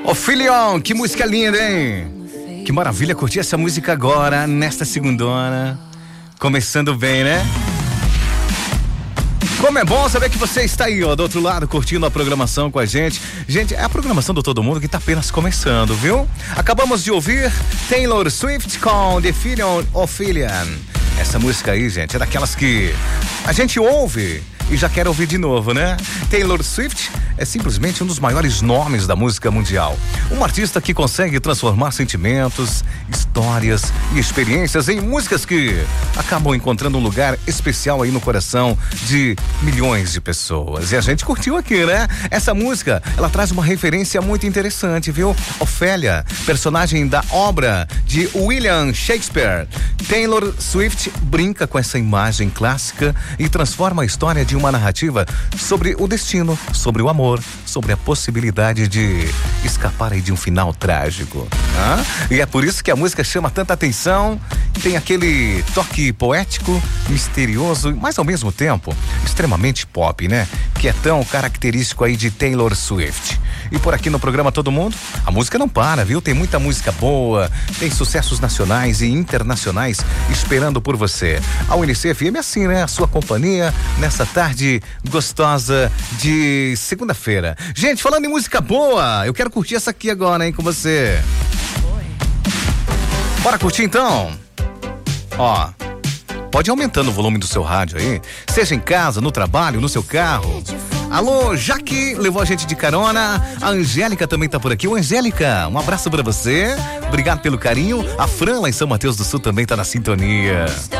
Ô Filion, que música linda, hein? Que maravilha curtir essa música agora, nesta segundona. Começando bem, né? Como é bom saber que você está aí, ó, do outro lado, curtindo a programação com a gente. Gente, é a programação do Todo Mundo que está apenas começando, viu? Acabamos de ouvir Taylor Swift com The Filion Ophélian. Essa música aí, gente, é daquelas que a gente ouve e já quer ouvir de novo, né? Taylor Swift é simplesmente um dos maiores nomes da música mundial. Uma artista que consegue transformar sentimentos, histórias e experiências em músicas que acabam encontrando um lugar especial aí no coração de milhões de pessoas. E a gente curtiu aqui, né? Essa música, ela traz uma referência muito interessante, viu? Ofélia, personagem da obra de William Shakespeare. Taylor Swift brinca com essa imagem clássica e transforma a história de uma narrativa sobre o destino, sobre o amor, sobre a possibilidade de escapar aí de um final trágico. E é por isso que a música chama tanta atenção, tem aquele toque poético, misterioso, mas ao mesmo tempo extremamente pop, né? Que é tão característico aí de Taylor Swift. E por aqui no programa Todo Mundo, a música não para, viu? Tem muita música boa, tem sucessos nacionais e internacionais esperando por você. A UNICEF é assim, né? A sua companhia nessa tarde gostosa de segunda-feira. Gente, falando em música boa, eu quero curtir essa aqui agora, hein, com você. Bora curtir então? Ó, pode ir aumentando o volume do seu rádio aí, seja em casa, no trabalho, no seu carro. Alô, Jaque levou a gente de carona. A Angélica também tá por aqui. Ô, Angélica, um abraço pra você. Obrigado pelo carinho. A Fran lá em São Mateus do Sul também tá na sintonia.